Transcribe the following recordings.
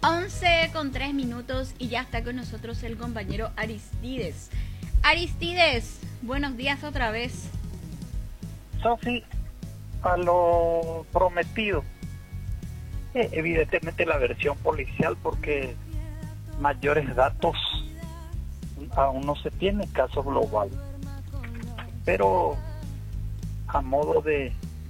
11:03 y ya está con nosotros el compañero Aristides. Aristides, buenos días otra vez. Sofi, a lo prometido, evidentemente la versión policial, porque mayores datos aún no se tiene, caso global, pero a modo de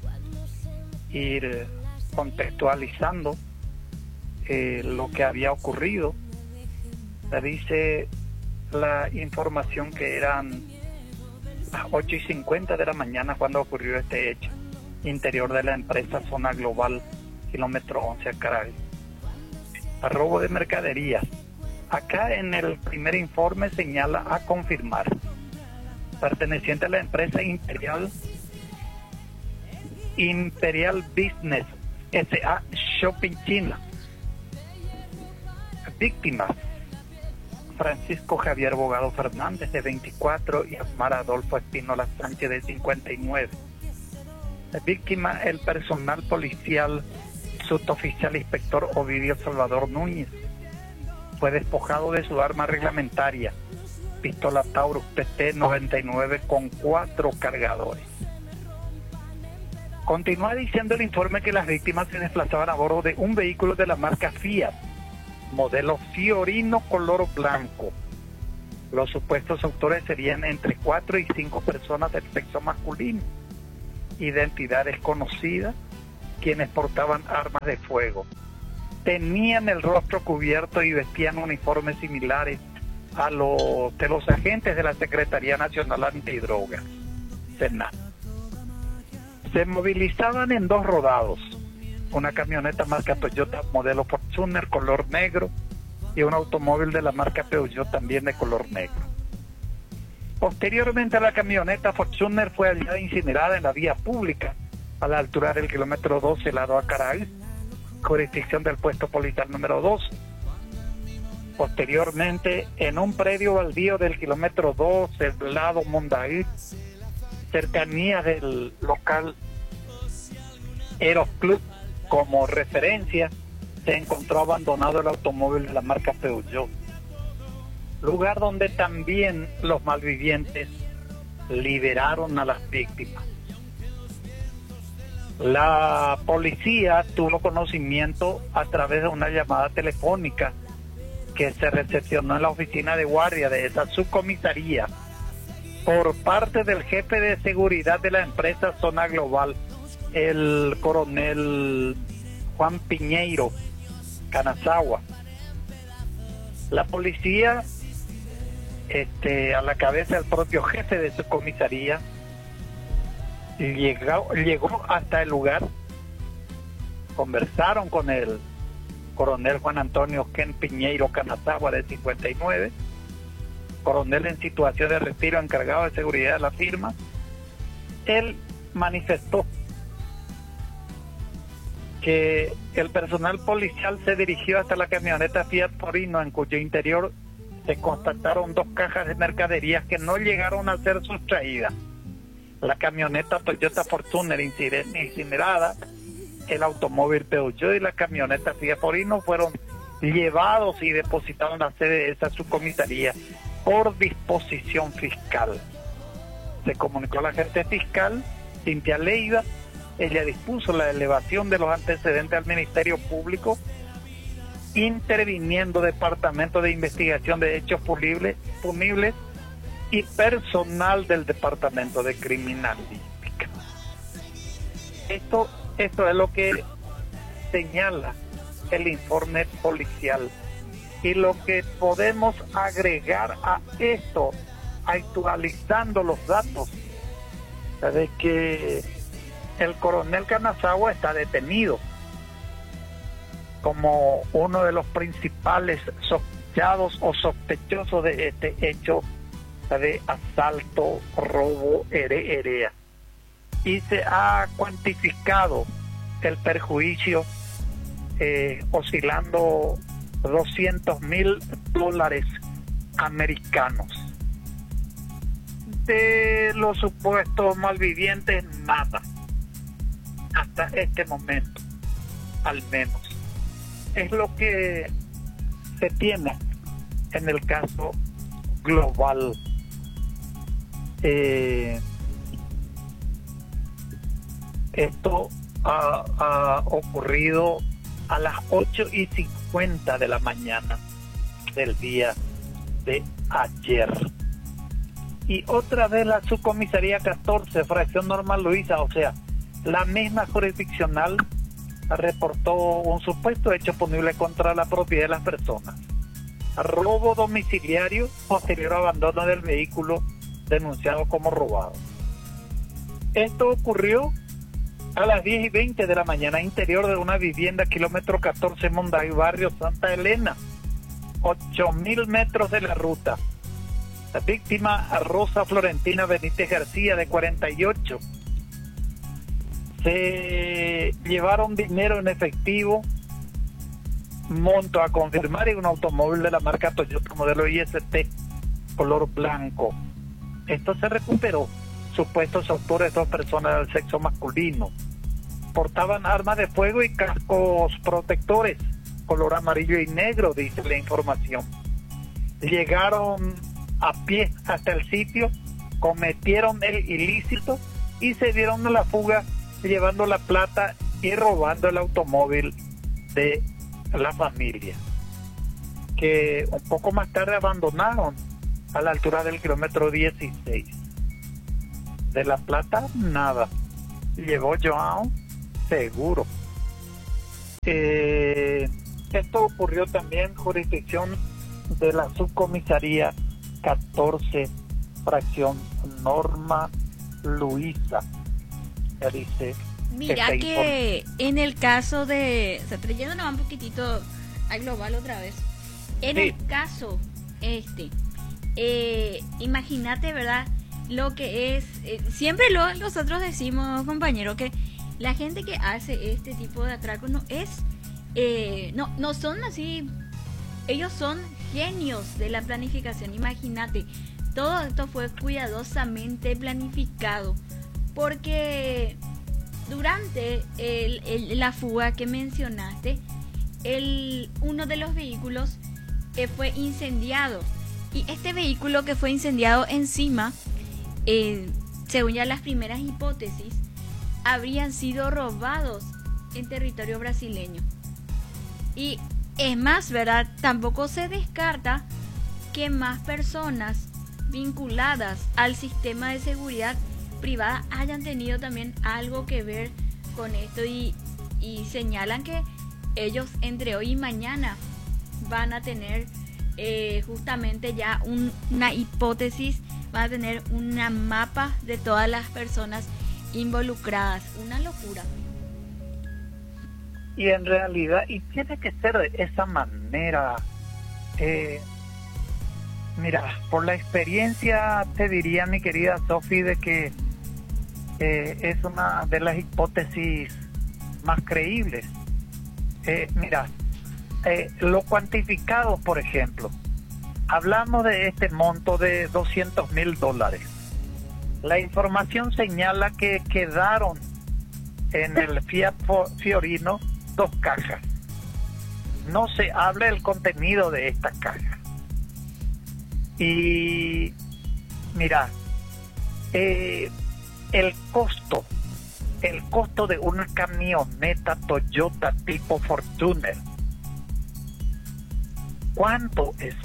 ir contextualizando lo que había ocurrido, se dice la información que eran las 8:50 de la mañana cuando ocurrió este hecho, interior de la empresa Zona Global, kilómetro 11 a Caray. Robo de mercaderías. Acá en el primer informe señala a confirmar, perteneciente a la empresa Imperial Business S.A. Shopping China. Víctimas: Francisco Javier Bogado Fernández, de 24, y Asmar Adolfo Espínola Sánchez, de 59. Víctima: el personal policial suboficial inspector Ovidio Salvador Núñez. Fue despojado de su arma reglamentaria, pistola Taurus PT 99 con 4 cargadores. Continúa diciendo el informe que las víctimas se desplazaban a bordo de un vehículo de la marca Fiat, modelo Fiorino color blanco. Los supuestos autores serían entre 4 y 5 personas del sexo masculino, identidades conocidas, quienes portaban armas de fuego. Tenían el rostro cubierto y vestían uniformes similares a los de los agentes de la Secretaría Nacional Antidrogas, SENAT. Se movilizaban en 2 rodados: una camioneta marca Toyota modelo Fortuner color negro y un automóvil de la marca Peugeot también de color negro. Posteriormente, la camioneta Fortuner fue hallada incinerada en la vía pública a la altura del kilómetro 12 lado a Caray, jurisdicción del puesto policial número 2. Posteriormente, en un predio baldío del kilómetro 12 lado Mondaí, cercanía del local Eros Club, como referencia, se encontró abandonado el automóvil de la marca Peugeot, lugar donde también los malvivientes liberaron a las víctimas. La policía tuvo conocimiento a través de una llamada telefónica que se recepcionó en la oficina de guardia de esa subcomisaría por parte del jefe de seguridad de la empresa Zona Global, el coronel Juan Piñeiro Canazagua. La policía, a la cabeza del propio jefe de su comisaría, llegó hasta el lugar, conversaron con el coronel Juan Antonio Ken Piñeiro Canazagua, de 59, coronel en situación de retiro encargado de seguridad de la firma. Él manifestó que el personal policial se dirigió hasta la camioneta Fiat Forino, en cuyo interior se constataron 2 cajas de mercaderías que no llegaron a ser sustraídas. La camioneta Toyota Fortuner incinerada, el automóvil Peugeot y la camioneta Fiat Forino fueron llevados y depositados en la sede de esa subcomisaría por disposición fiscal. Se comunicó a la agente fiscal, Cintia Leiva. Ella dispuso la elevación de los antecedentes al Ministerio Público, interviniendo Departamento de Investigación de Hechos Punibles y personal del Departamento de Criminalística. Esto es lo que señala el informe policial. Y lo que podemos agregar a esto, actualizando los datos, de que el coronel Canazagua está detenido como uno de los principales sospechados o sospechosos de este hecho de asalto, robo, herea. Y se ha cuantificado el perjuicio oscilando $200,000 americanos. De los supuestos malvivientes, nada. Hasta este momento, al menos. Es lo que se tiene en el caso global. Esto ha ocurrido a las 8:50 de la mañana del día de ayer. Y otra vez la subcomisaría 14, fracción Norma Luisa, o sea, la misma jurisdiccional, reportó un supuesto hecho punible contra la propiedad de las personas. Robo domiciliario, posterior abandono del vehículo denunciado como robado. Esto ocurrió a las 10:20 de la mañana, interior de una vivienda, kilómetro 14, Monday, barrio Santa Elena, 8.000 metros de la ruta. La víctima, Rosa Florentina Benítez García, de 48. Se llevaron dinero en efectivo, monto a confirmar, y un automóvil de la marca Toyota modelo IST color blanco. Esto se recuperó. Supuestos autores, 2 personas del sexo masculino. Portaban armas de fuego y cascos protectores, color amarillo y negro, dice la información. Llegaron a pie hasta el sitio, cometieron el ilícito y se dieron a la fuga, llevando la plata y robando el automóvil de la familia, que un poco más tarde abandonaron a la altura del kilómetro 16. De la plata, nada. Llegó Joao seguro. Esto ocurrió también jurisdicción de la subcomisaría 14, fracción Norma Luisa. Ya dice. Mira que en el caso de, o sea, trayéndonos un poquitito al global otra vez, en el caso imagínate, ¿verdad? Lo que es, siempre nosotros decimos, compañero, que la gente que hace este tipo de atracos no es, no son así, ellos son genios de la planificación. Imagínate, todo esto fue cuidadosamente planificado, porque durante la fuga que mencionaste, uno de los vehículos fue incendiado, y este vehículo que fue incendiado encima, según ya las primeras hipótesis, habrían sido robados en territorio brasileño. Y es más, ¿verdad? Tampoco se descarta que más personas vinculadas al sistema de seguridad privada hayan tenido también algo que ver con esto, y señalan que ellos entre hoy y mañana van a tener justamente ya una hipótesis, van a tener una mapa de todas las personas involucradas. Una locura. Y en realidad, y tiene que ser de esa manera. Mira, por la experiencia te diría, mi querida Sofi, de que es una de las hipótesis más creíbles. Mira, lo cuantificado, por ejemplo, hablamos de este monto de $200,000. La información señala que quedaron en el Fiat Fiorino 2 cajas. No se habla del contenido de estas cajas. Y mira, el costo de una camioneta Toyota tipo Fortuner, ¿cuánto es?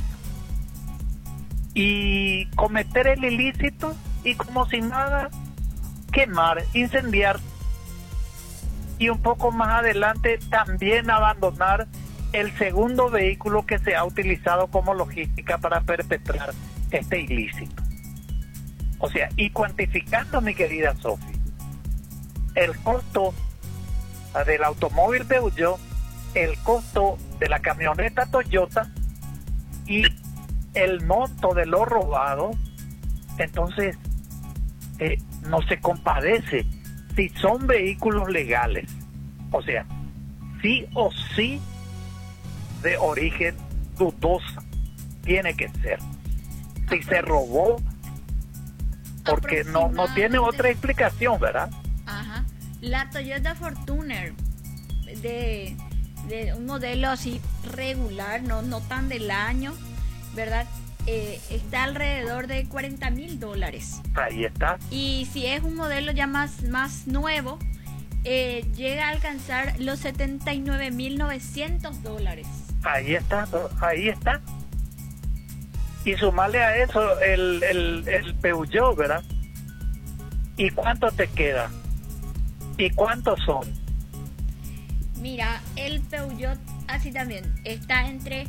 Y cometer el ilícito y, como si nada, quemar, incendiar, y un poco más adelante también abandonar el segundo vehículo que se ha utilizado como logística para perpetrar este ilícito. O sea, y cuantificando, mi querida Sofi, el costo del automóvil Peugeot, el costo de la camioneta Toyota y el monto de lo robado, entonces no se compadece. Si son vehículos legales, o sea, sí o sí de origen dudosa, tiene que ser. Si se robó, porque no tiene otra explicación, ¿verdad? Ajá. La Toyota Fortuner de un modelo así regular, no tan del año, ¿verdad? Está alrededor de $40.000. Ahí está. Y si es un modelo ya más nuevo, llega a alcanzar los $79.900. Ahí está, ahí está. Y sumarle a eso el Peugeot, ¿verdad? ¿Y cuánto te queda? ¿Y cuántos son? Mira, el Peugeot así también está entre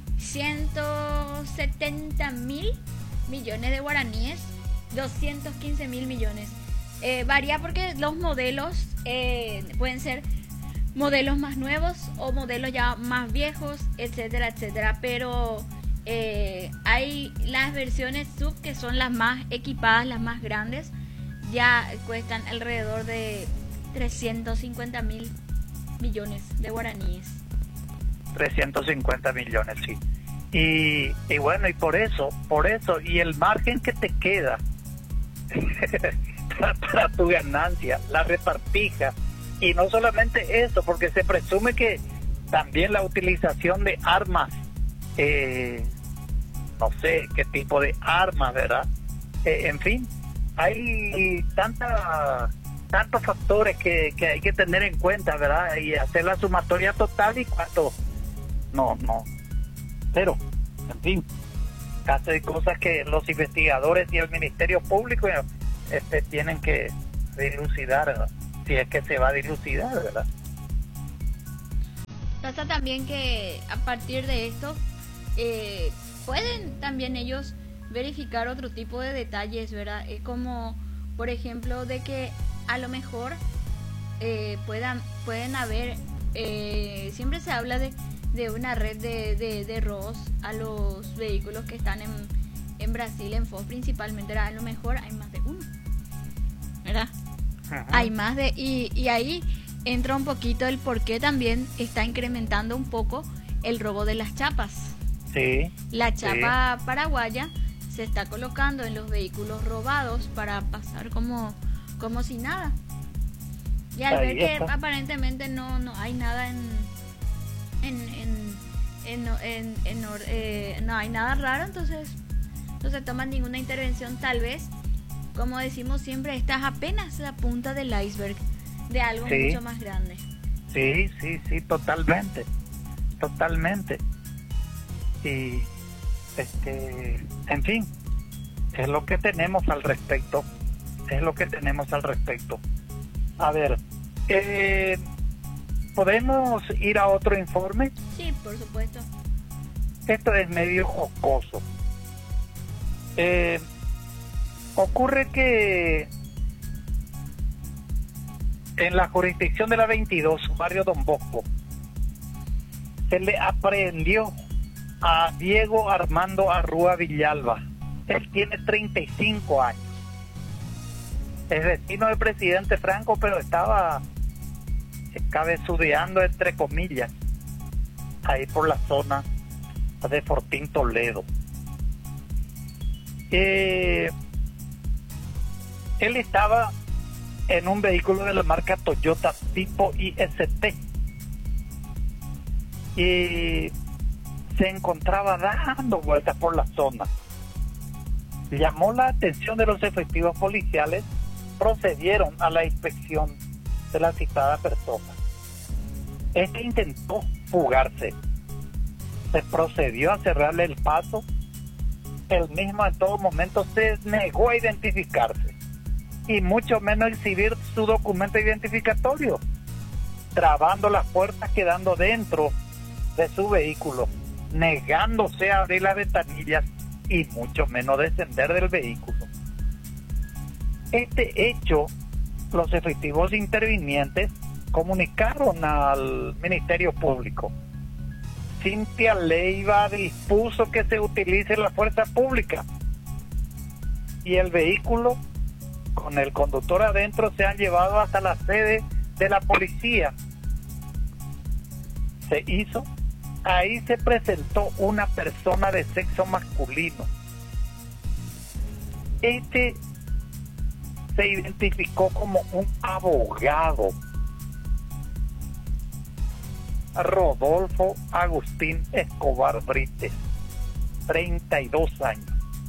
170.000 millones de guaraníes, 215.000 millones. Varía porque los modelos pueden ser modelos más nuevos o modelos ya más viejos, etcétera, etcétera. Pero hay las versiones sub, que son las más equipadas, las más grandes, ya cuestan alrededor de 350.000 millones de guaraníes. 350 millones, sí. Y bueno, y por eso, y el margen que te queda para tu ganancia, la repartija, y no solamente eso, porque se presume que también la utilización de armas, no sé qué tipo de armas, ¿verdad? En fin, hay tantos factores que hay que tener en cuenta, ¿verdad? Y hacer la sumatoria total y cuánto. No. Pero, en fin, caso de cosas que los investigadores y el Ministerio Público tienen que dilucidar, ¿verdad? Si es que se va a dilucidar, ¿verdad? Pasa también que a partir de esto pueden también ellos verificar otro tipo de detalles, ¿verdad? Como, por ejemplo, de que a lo mejor pueden haber, siempre se habla de una red de robos a los vehículos que están en Brasil, en Foz principalmente, ¿verdad? A lo mejor hay más de uno, ¿verdad? Ajá. Hay más de... Y ahí entra un poquito el por qué también está incrementando un poco el robo de las chapas. Sí. La chapa paraguaya se está colocando en los vehículos robados para pasar como si nada. Y al ver que aparentemente no hay nada no hay nada raro, entonces no se toma ninguna intervención. Tal vez, como decimos siempre, esta es apenas la punta del iceberg de algo mucho más grande. Sí, totalmente. Y en fin, es lo que tenemos al respecto. A ver, ¿podemos ir a otro informe? Sí, por supuesto. Esto es medio jocoso. Ocurre que en la jurisdicción de la 22, barrio Don Bosco, se le aprehendió a Diego Armando Arrúa Villalba. Él tiene 35 años. Es vecino del presidente Franco, pero estaba cabezudeando, entre comillas, ahí por la zona de Fortín Toledo. Él estaba en un vehículo de la marca Toyota tipo IST y se encontraba dando vueltas por la zona. Llamó la atención de los efectivos policiales, procedieron a la inspección de la citada persona. Este intentó fugarse, se procedió a cerrarle el paso. Él mismo en todo momento se negó a identificarse y mucho menos exhibir su documento identificatorio, trabando las puertas, quedando dentro de su vehículo, negándose a abrir las ventanillas y mucho menos descender del vehículo. Este hecho, los efectivos intervinientes comunicaron al Ministerio Público. Cintia Leiva dispuso que se utilice la fuerza pública y el vehículo con el conductor adentro se han llevado hasta la sede de la policía. Se hizo, ahí se presentó una persona de sexo masculino. Este se identificó como un abogado. Rodolfo Agustín Escobar Brites, 32 años.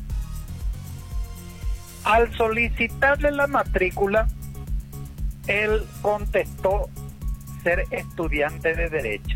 Al solicitarle la matrícula, él contestó ser estudiante de Derecho.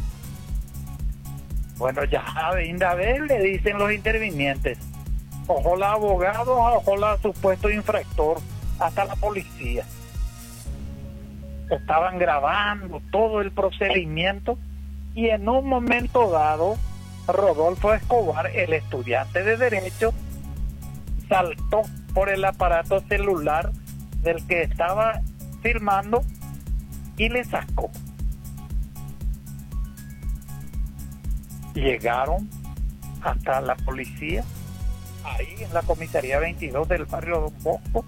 Bueno, ya a ver, le dicen los intervinientes. Ojalá abogado, ojalá supuesto infractor, hasta la policía. Estaban grabando todo el procedimiento y en un momento dado, Rodolfo Escobar, el estudiante de Derecho, saltó por el aparato celular del que estaba filmando y le sacó. Llegaron hasta la policía, ahí en la comisaría 22 del barrio Don Bosco,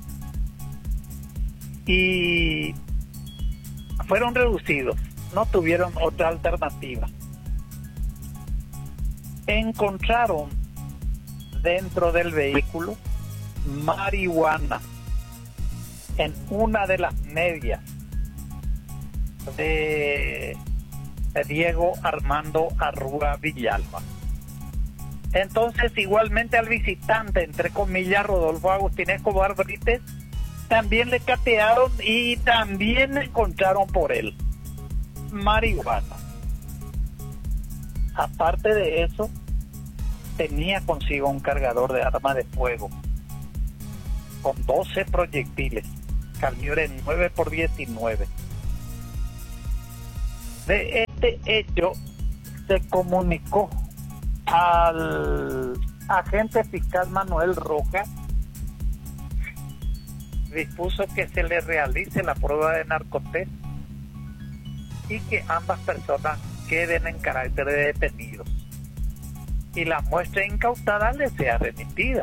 y fueron reducidos, no tuvieron otra alternativa. Encontraron dentro del vehículo marihuana en una de las medias de Diego Armando Arrua Villalba. Entonces, igualmente al visitante, entre comillas, Rodolfo Agustín Escobar Brites, también le catearon y también encontraron por él marihuana. Aparte de eso, tenía consigo un cargador de arma de fuego con 12 proyectiles, calibre 9x19. De este hecho, se comunicó al agente fiscal Manuel Roca, dispuso que se le realice la prueba de narcotest y que ambas personas queden en carácter de detenidos y la muestra incautada le sea remitida.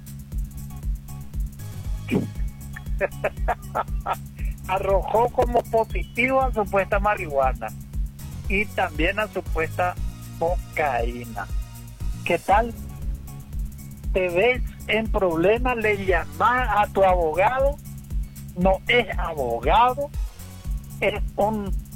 Arrojó como positivo a supuesta marihuana y también a supuesta cocaína. ¿Qué tal? ¿Te ves en problemas? Le llamas a tu abogado, no es abogado, es un